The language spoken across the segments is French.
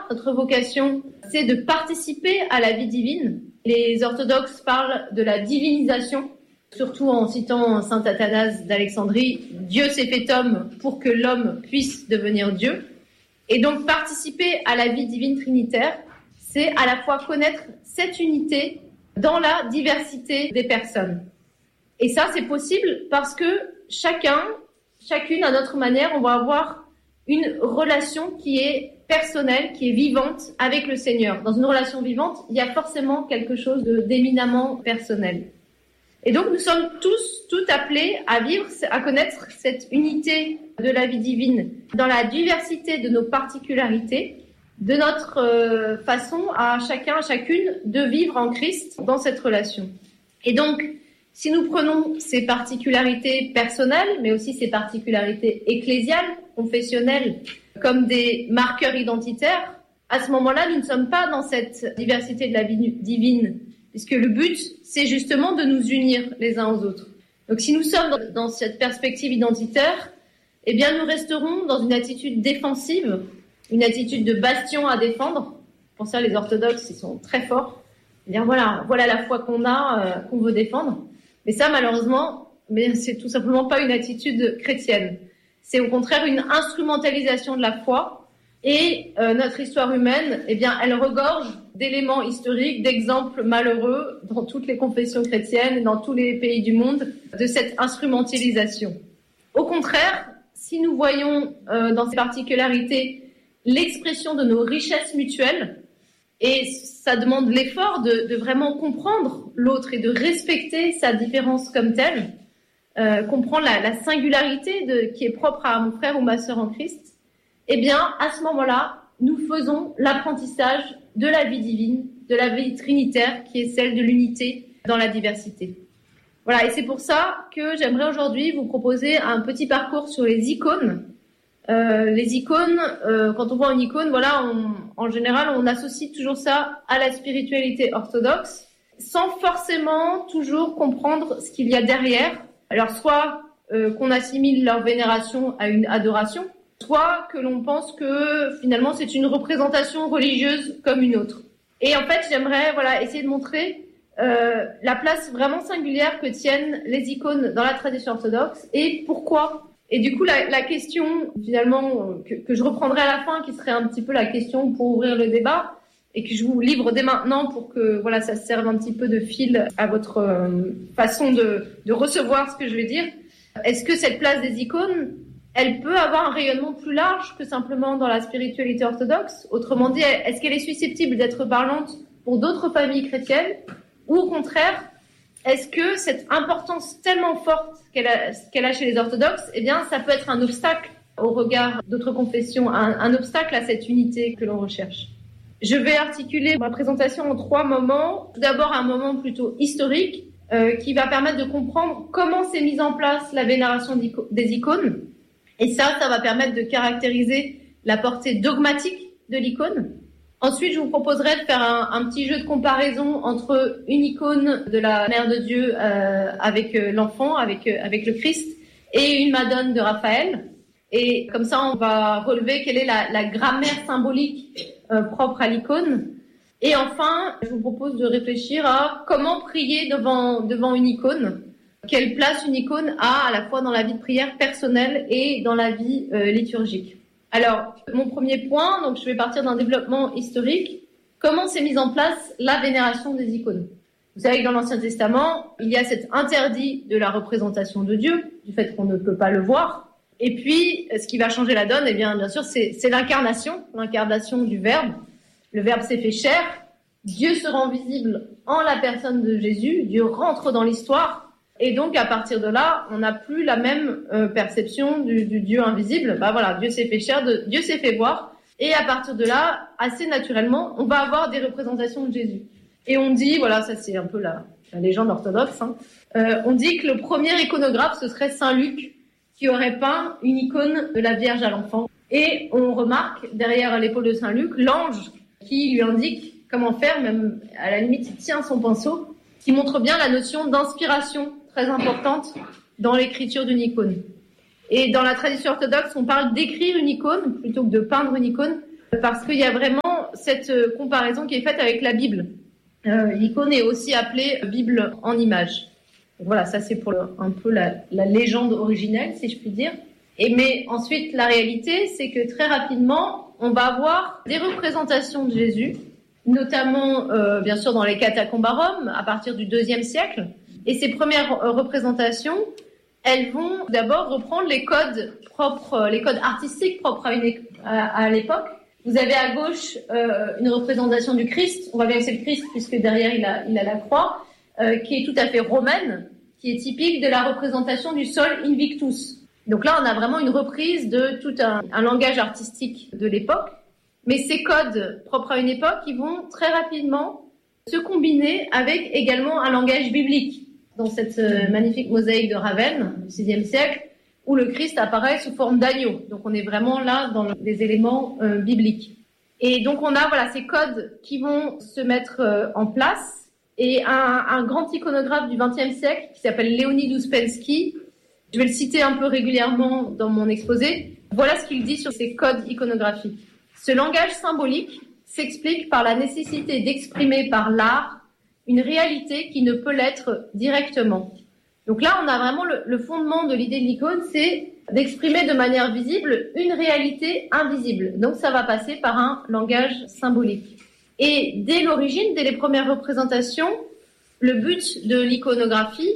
notre vocation, c'est de participer à la vie divine. Les orthodoxes parlent de la divinisation, surtout en citant saint Athanase d'Alexandrie, Dieu s'est fait homme pour que l'homme puisse devenir Dieu. Et donc participer à la vie divine trinitaire, c'est à la fois connaître cette unité dans la diversité des personnes. Et ça, c'est possible parce que chacune à notre manière, on va avoir une relation qui est personnelle, qui est vivante avec le Seigneur. Dans une relation vivante, il y a forcément quelque chose d'éminemment personnel. Et donc, nous sommes tous appelés à vivre, à connaître cette unité de la vie divine dans la diversité de nos particularités, de notre façon à chacun, à chacune de vivre en Christ dans cette relation. Et donc, si nous prenons ces particularités personnelles, mais aussi ces particularités ecclésiales, confessionnelles, comme des marqueurs identitaires, à ce moment-là, nous ne sommes pas dans cette diversité de la vie divine, puisque le but, c'est justement de nous unir les uns aux autres. Donc si nous sommes dans cette perspective identitaire, eh bien nous resterons dans une attitude défensive, une attitude de bastion à défendre. Pour ça, les orthodoxes, ils sont très forts. Dire voilà la foi qu'on a, qu'on veut défendre. Mais ça, malheureusement, c'est tout simplement pas une attitude chrétienne. C'est au contraire une instrumentalisation de la foi. Et notre histoire humaine, eh bien, elle regorge d'éléments historiques, d'exemples malheureux dans toutes les confessions chrétiennes, dans tous les pays du monde, de cette instrumentalisation. Au contraire, si nous voyons dans ces particularités l'expression de nos richesses mutuelles, et ça demande l'effort de vraiment comprendre l'autre et de respecter sa différence comme telle, comprendre la singularité qui est propre à mon frère ou ma sœur en Christ, eh bien, à ce moment-là, nous faisons l'apprentissage de la vie divine, de la vie trinitaire, qui est celle de l'unité dans la diversité. Voilà, et c'est pour ça que j'aimerais aujourd'hui vous proposer un petit parcours sur les icônes. Les icônes, quand on voit une icône, voilà, en général, on associe toujours ça à la spiritualité orthodoxe, sans forcément toujours comprendre ce qu'il y a derrière. Alors, soit qu'on assimile leur vénération à une adoration, soit que l'on pense que finalement c'est une représentation religieuse comme une autre. Et en fait, j'aimerais essayer de montrer la place vraiment singulière que tiennent les icônes dans la tradition orthodoxe et pourquoi. Et du coup, la question finalement que je reprendrai à la fin, qui serait un petit peu la question pour ouvrir le débat et que je vous livre dès maintenant pour que ça serve un petit peu de fil à votre façon de recevoir ce que je vais dire. Est-ce que cette place des icônes, elle peut avoir un rayonnement plus large que simplement dans la spiritualité orthodoxe? Autrement dit, est-ce qu'elle est susceptible d'être parlante pour d'autres familles chrétiennes? Ou au contraire, est-ce que cette importance tellement forte qu'elle a chez les orthodoxes, eh bien, ça peut être un obstacle au regard d'autres confessions, un obstacle à cette unité que l'on recherche? Je vais articuler ma présentation en 3 moments. Tout d'abord, un moment plutôt historique qui va permettre de comprendre comment s'est mise en place la vénération des icônes. Et ça va permettre de caractériser la portée dogmatique de l'icône. Ensuite, je vous proposerai de faire un petit jeu de comparaison entre une icône de la Mère de Dieu avec l'enfant, avec le Christ, et une Madone de Raphaël. Et comme ça, on va relever quelle est la grammaire symbolique propre à l'icône. Et enfin, je vous propose de réfléchir à comment prier devant une icône. Quelle place une icône a à la fois dans la vie de prière personnelle et dans la vie liturgique. Alors, mon premier point, donc je vais partir d'un développement historique. Comment s'est mise en place la vénération des icônes? Vous savez que dans l'Ancien Testament, il y a cet interdit de la représentation de Dieu, du fait qu'on ne peut pas le voir. Et puis, ce qui va changer la donne, eh bien sûr, c'est l'incarnation du Verbe. Le Verbe s'est fait chair. Dieu se rend visible en la personne de Jésus. Dieu rentre dans l'histoire. Et donc, à partir de là, on n'a plus la même perception du Dieu invisible. Dieu s'est fait chair, Dieu s'est fait voir. Et à partir de là, assez naturellement, on va avoir des représentations de Jésus. Et on dit, ça c'est un peu la légende orthodoxe, on dit que le premier iconographe, ce serait Saint Luc, qui aurait peint une icône de la Vierge à l'enfant. Et on remarque, derrière l'épaule de Saint Luc, l'ange qui lui indique comment faire, même à la limite, il tient son pinceau, qui montre bien la notion d'inspiration très importante dans l'écriture d'une icône. Et dans la tradition orthodoxe, on parle d'écrire une icône plutôt que de peindre une icône, parce qu'il y a vraiment cette comparaison qui est faite avec la Bible. L'icône est aussi appelée Bible en image. Donc voilà, ça c'est pour un peu la légende originelle, si je puis dire. Mais ensuite, la réalité, c'est que très rapidement, on va avoir des représentations de Jésus, notamment bien sûr dans les catacombes à Rome, à partir du IIe siècle. Et ces premières représentations, elles vont d'abord reprendre les codes propres, les codes artistiques propres à l'époque. Vous avez à gauche une représentation du Christ. On voit bien que c'est le Christ puisque derrière il a la croix, qui est tout à fait romaine, qui est typique de la représentation du sol Invictus. Donc là, on a vraiment une reprise de tout un langage artistique de l'époque. Mais ces codes propres à une époque, ils vont très rapidement se combiner avec également un langage biblique dans cette magnifique mosaïque de Ravenne du VIe siècle, où le Christ apparaît sous forme d'agneau. Donc on est vraiment là dans les éléments bibliques. Et donc on a voilà ces codes qui vont se mettre en place. Et un grand iconographe du XXe siècle qui s'appelle Leonid Ouspensky, je vais le citer un peu régulièrement dans mon exposé. Voilà ce qu'il dit sur ces codes iconographiques. Ce langage symbolique s'explique par la nécessité d'exprimer par l'art une réalité qui ne peut l'être directement. Donc là, on a vraiment le fondement de l'idée de l'icône, c'est d'exprimer de manière visible une réalité invisible. Donc ça va passer par un langage symbolique. Et dès l'origine, dès les premières représentations, le but de l'iconographie,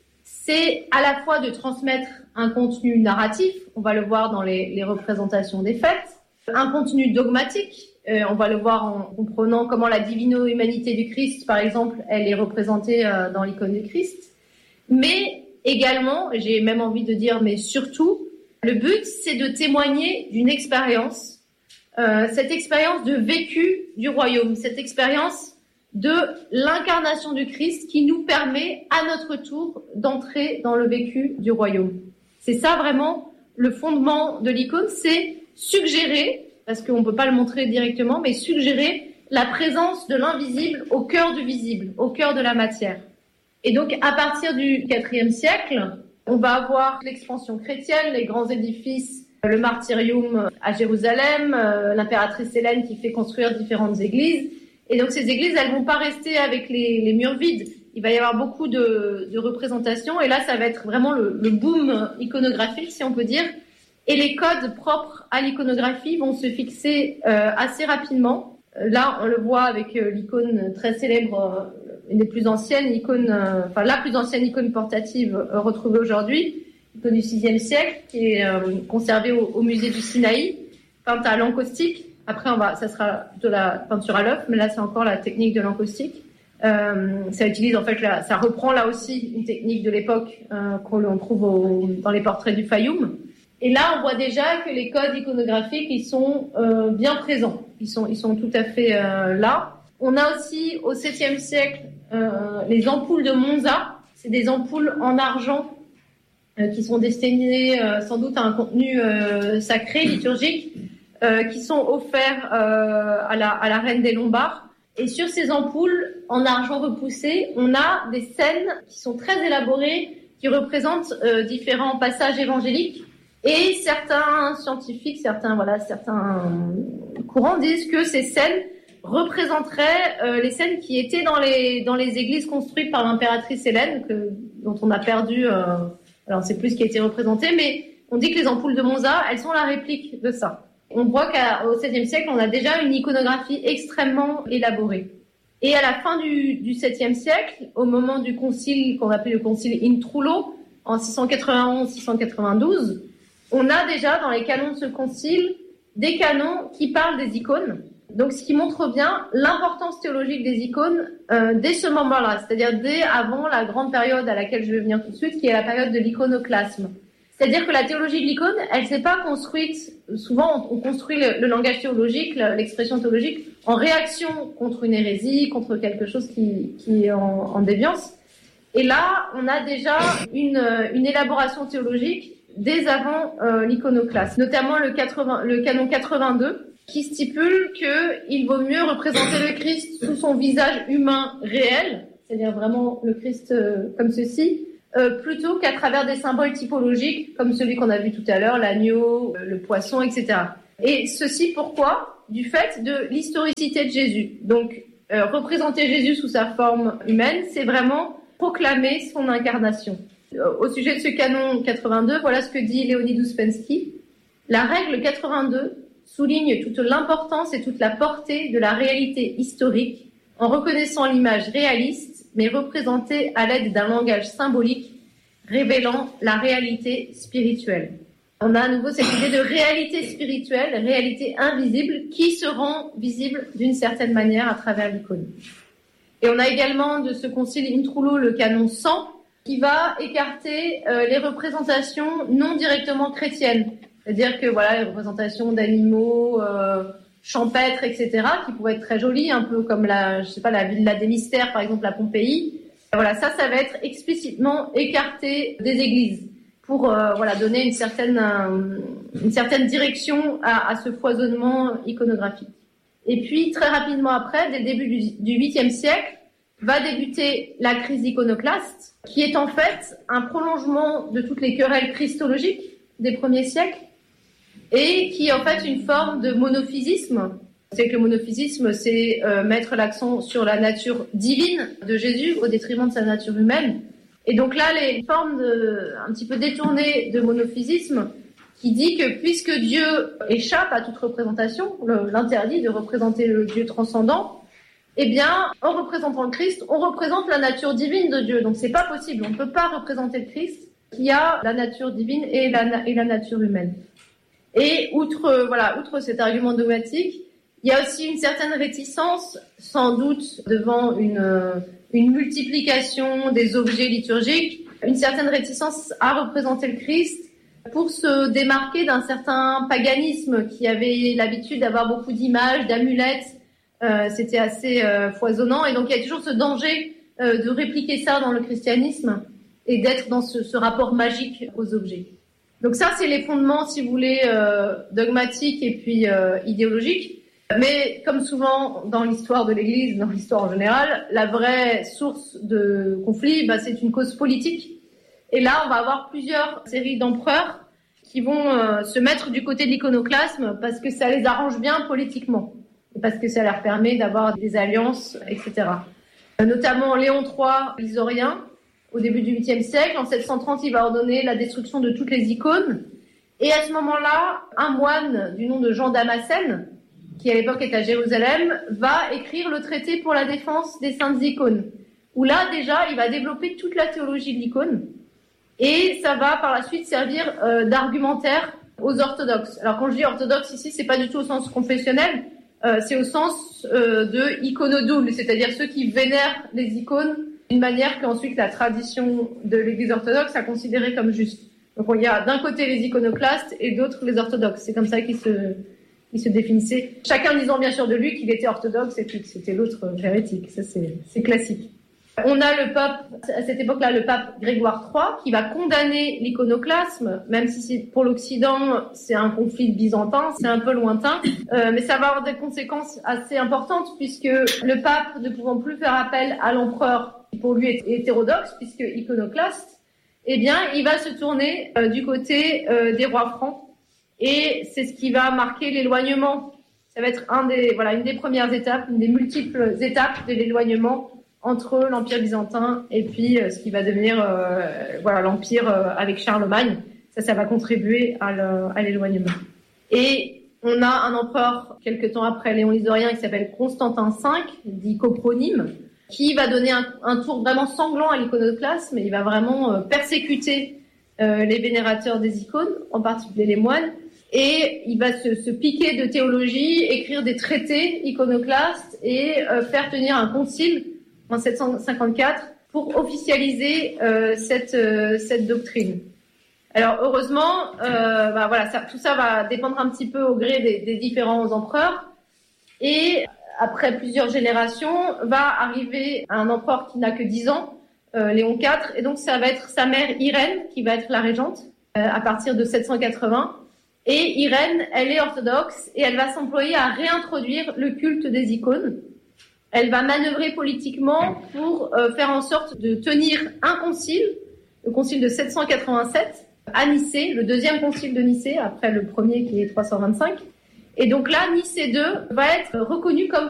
c'est à la fois de transmettre un contenu narratif, on va le voir dans les représentations des fêtes, un contenu dogmatique, on va le voir en comprenant comment la divino-humanité du Christ, par exemple, elle est représentée dans l'icône du Christ. Mais également, j'ai même envie de dire, mais surtout, le but, c'est de témoigner d'une expérience, cette expérience de vécu du royaume, cette expérience de l'incarnation du Christ qui nous permet à notre tour d'entrer dans le vécu du royaume. C'est ça vraiment le fondement de l'icône, c'est suggérer, parce qu'on ne peut pas le montrer directement, mais suggérer la présence de l'invisible au cœur du visible, au cœur de la matière. Et donc à partir du IVe siècle, on va avoir l'expansion chrétienne, les grands édifices, le martyrium à Jérusalem, l'impératrice Hélène qui fait construire différentes églises. Et donc ces églises, elles vont pas rester avec les murs vides. Il va y avoir beaucoup de représentations. Et là, ça va être vraiment le boom iconographique, si on peut dire. Et les codes propres à l'iconographie vont se fixer assez rapidement. Là, on le voit avec l'icône très célèbre, une des plus anciennes icônes, la plus ancienne icône portative retrouvée aujourd'hui, l'icône du VIe siècle, qui est conservée au musée du Sinaï, peinte à l'encaustique. Après, ça sera plutôt la peinture à l'œuf, mais là, c'est encore la technique de l'encaustique. Ça utilise, en fait, ça reprend là aussi une technique de l'époque qu'on trouve dans les portraits du Fayoum. Et là, on voit déjà que les codes iconographiques, ils sont bien présents. Ils sont tout à fait là. On a aussi, au VIIe siècle, les ampoules de Monza. C'est des ampoules en argent qui sont destinées sans doute à un contenu sacré, liturgique, qui sont offerts à la reine des Lombards. Et sur ces ampoules en argent repoussé, on a des scènes qui sont très élaborées, qui représentent différents passages évangéliques. Et certains scientifiques, certains courants disent que ces scènes représenteraient les scènes qui étaient dans les églises construites par l'impératrice Hélène, dont on a perdu, alors on ne sait plus ce qui a été représenté, mais on dit que les ampoules de Monza, elles sont la réplique de ça. On voit qu'au XVIe siècle, on a déjà une iconographie extrêmement élaborée. Et à la fin du VIIe siècle, au moment du concile qu'on appelait le concile In Trullo, en 691-692, on a déjà dans les canons de ce concile des canons qui parlent des icônes. Donc, ce qui montre bien l'importance théologique des icônes dès ce moment-là, c'est-à-dire dès avant la grande période à laquelle je vais venir tout de suite, qui est la période de l'iconoclasme. C'est-à-dire que la théologie de l'icône, elle s'est pas construite. Souvent, on construit le langage théologique, l'expression théologique, en réaction contre une hérésie, contre quelque chose qui est en déviance. Et là, on a déjà une élaboration théologique dès avant l'iconoclasme, notamment le canon 82, qui stipule qu'il vaut mieux représenter le Christ sous son visage humain réel, c'est-à-dire vraiment le Christ comme ceci, plutôt qu'à travers des symboles typologiques comme celui qu'on a vu tout à l'heure, l'agneau, le poisson, etc. Et ceci pourquoi ? du fait de l'historicité de Jésus. Donc, représenter Jésus sous sa forme humaine, c'est vraiment proclamer son incarnation. Au sujet de ce canon 82, voilà ce que dit Leonid Ouspensky. La règle 82 souligne toute l'importance et toute la portée de la réalité historique en reconnaissant l'image réaliste, mais représentée à l'aide d'un langage symbolique révélant la réalité spirituelle. On a à nouveau cette idée de réalité spirituelle, réalité invisible, qui se rend visible d'une certaine manière à travers l'icône. Et on a également de ce concile In Trullo le canon 100, qui va écarter les représentations non directement chrétiennes. C'est-à-dire que voilà, les représentations d'animaux champêtres, etc., qui pouvaient être très jolies, un peu comme la Villa des Mystères, par exemple, à Pompéi. Voilà, ça va être explicitement écarté des églises pour donner une certaine direction à ce foisonnement iconographique. Et puis, très rapidement après, dès le début du 8e siècle, va débuter la crise iconoclaste, qui est en fait un prolongement de toutes les querelles christologiques des premiers siècles, et qui est en fait une forme de monophysisme. C'est que le monophysisme, c'est mettre l'accent sur la nature divine de Jésus au détriment de sa nature humaine. Et donc là, les formes un petit peu détournées de monophysisme qui dit que puisque Dieu échappe à toute représentation, l'interdit de représenter le Dieu transcendant, eh bien, en représentant le Christ, on représente la nature divine de Dieu. Donc c'est pas possible, on ne peut pas représenter le Christ qui a la nature divine et la nature humaine. Et outre cet argument dogmatique, il y a aussi une certaine réticence, sans doute devant une multiplication des objets liturgiques, une certaine réticence à représenter le Christ pour se démarquer d'un certain paganisme qui avait l'habitude d'avoir beaucoup d'images, d'amulettes. C'était assez foisonnant, et donc il y a toujours ce danger de répliquer ça dans le christianisme et d'être dans ce rapport magique aux objets. Donc ça, c'est les fondements, si vous voulez, dogmatiques et puis idéologiques. Mais comme souvent dans l'histoire de l'Église, dans l'histoire en général, la vraie source de conflit, c'est une cause politique. Et là, on va avoir plusieurs séries d'empereurs qui vont se mettre du côté de l'iconoclasme parce que ça les arrange bien politiquement, et parce que ça leur permet d'avoir des alliances, etc. Notamment Léon III l'isorien, au début du 8e siècle. En 730, il va ordonner la destruction de toutes les icônes. Et à ce moment-là, un moine du nom de Jean Damascène, qui à l'époque est à Jérusalem, va écrire le traité pour la défense des saintes icônes, où là, déjà, il va développer toute la théologie de l'icône, et ça va par la suite servir d'argumentaire aux orthodoxes. Alors quand je dis orthodoxe ici, c'est pas du tout au sens confessionnel, c'est au sens de iconodoule, c'est-à-dire ceux qui vénèrent les icônes d'une manière qu'ensuite la tradition de l'Église orthodoxe a considéré comme juste. Donc il y a d'un côté les iconoclastes et d'autres les orthodoxes. C'est comme ça qu'ils se définissaient. Chacun disant bien sûr de lui qu'il était orthodoxe et puis que c'était l'autre hérétique. Ça c'est classique. On a le pape, à cette époque-là, le pape Grégoire III, qui va condamner l'iconoclasme, même si pour l'Occident, c'est un conflit byzantin, c'est un peu lointain, mais ça va avoir des conséquences assez importantes puisque le pape, ne pouvant plus faire appel à l'empereur, qui pour lui est hétérodoxe, puisque iconoclaste, eh bien, il va se tourner du côté des rois francs, et c'est ce qui va marquer l'éloignement. Ça va être une des premières étapes, une des multiples étapes de l'éloignement entre l'Empire byzantin et puis ce qui va devenir l'Empire avec Charlemagne. Ça va contribuer à l'éloignement. Et on a un empereur, quelque temps après Léon l'isorien, qui s'appelle Constantin V, dit Copronyme, qui va donner un tour vraiment sanglant à l'iconoclasme. Il va vraiment persécuter les vénérateurs des icônes, en particulier les moines, et il va se piquer de théologie, écrire des traités iconoclastes et faire tenir un concile en 754 pour officialiser cette doctrine. Alors heureusement, tout ça va dépendre un petit peu au gré des différents empereurs, et après plusieurs générations va arriver un empereur qui n'a que 10 ans, Léon IV, et donc ça va être sa mère Irène qui va être la régente à partir de 780. Et Irène, elle est orthodoxe et elle va s'employer à réintroduire le culte des icônes. Elle va manœuvrer politiquement pour faire en sorte de tenir un concile, le concile de 787, à Nicée, le deuxième concile de Nicée, après le premier qui est 325. Et donc là, Nicée II va être reconnue comme